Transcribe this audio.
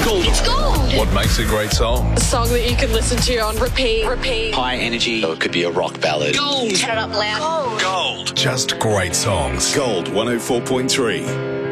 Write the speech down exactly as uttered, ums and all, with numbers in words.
Gold. It's gold. What makes a great song? A song that you can listen to on repeat, repeat. High energy. Or it could be a rock ballad. Gold. Turn it up loud. Gold. Just great songs. Gold one oh four point three.